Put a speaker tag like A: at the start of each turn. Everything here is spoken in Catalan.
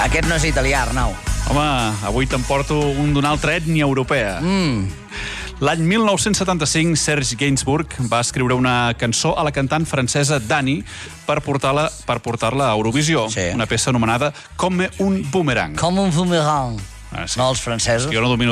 A: Aquest no és italià, Arnau.
B: Home, avui t'emporto un d'una altra ètnia europea. L'any 1975, Serge Gainsbourg va escriure una cançó a la cantant francesa Dani per portar-la a Eurovisió.
A: Sí.
B: Una peça anomenada Comme un boomerang.
A: Com un boomerang.
B: Sí.
A: No, els francesos.
B: Jo no domino